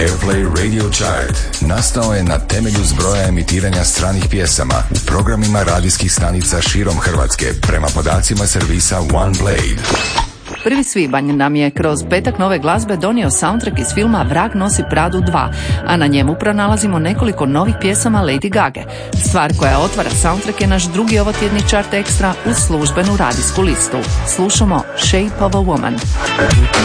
Airplay Radio Chart nastao je na temelju zbroja emitiranja stranih pjesama u programima radijskih stanica širom Hrvatske prema podacima servisa OnePlay. 1. svibanj nam je kroz petak nove glazbe donio soundtrack iz filma Vrag nosi Pradu 2, a na njemu pronalazimo nekoliko novih pjesama Lady Gage. Stvar koja otvara soundtrack je naš drugi ovotjedni chart ekstra uz službenu radijsku listu. Slušamo Shape of a Woman.